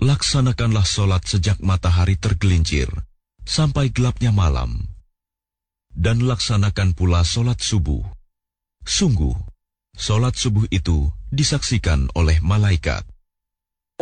Laksanakanlah solat sejak matahari tergelincir sampai gelapnya malam. Dan laksanakan pula solat subuh. Sungguh, solat subuh itu disaksikan oleh malaikat.